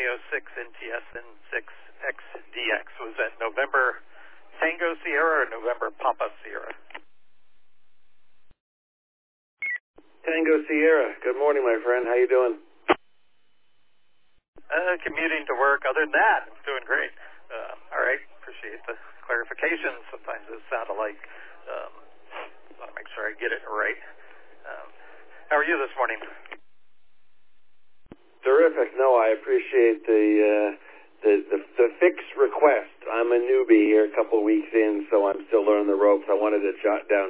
Romeo 6 NTS and 6XDX. Was that November Tango Sierra or November Papa Sierra? Tango Sierra. Good morning, my friend. How you doing? Commuting to work. Other than that, I'm doing great. All right. Appreciate the clarification. Sometimes it sounded like, want to make sure I get it right. How are you this morning? Terrific. No, I appreciate the fix request. I'm a newbie here, a couple of weeks in, so I'm still learning the ropes. I wanted to jot down